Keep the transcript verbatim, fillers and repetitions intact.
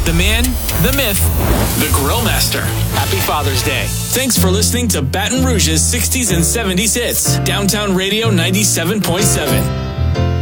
the man, the myth, the Grill Master. Happy Father's Day. Thanks for listening to Baton Rouge's sixties and seventies hits. Downtown Radio ninety-seven point seven.